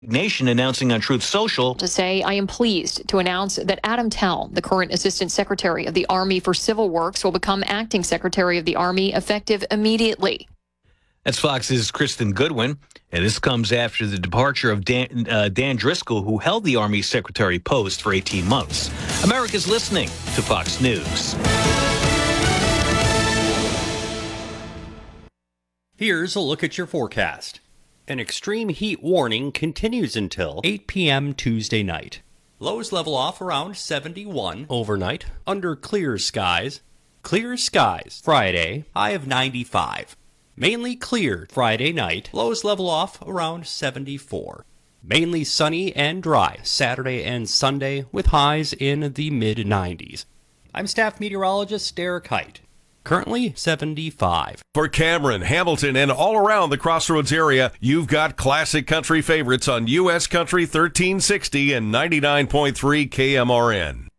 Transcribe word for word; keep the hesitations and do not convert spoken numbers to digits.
Nation announcing on Truth Social to say, I am pleased to announce that Adam Tell, the current Assistant Secretary of the Army for Civil Works, will become Acting Secretary of the Army effective immediately. That's Fox's Kristen Goodwin, and this comes after the departure of Dan, uh, Dan Driscoll, who held the Army Secretary post for eighteen months. America's listening to Fox News. Here's a look at your forecast. An extreme heat warning continues until eight p.m. Tuesday night. Lows level off around seventy-one overnight under clear skies. Clear skies Friday, high of ninety-five. Mainly clear Friday night, lows level off around seventy-four. Mainly sunny and dry Saturday and Sunday with highs in the mid nineties. I'm staff meteorologist Derek Height. Currently seventy-five. For Cameron, Hamilton, and all around the Crossroads area, you've got classic country favorites on U S Country thirteen sixty and ninety-nine point three K M R N.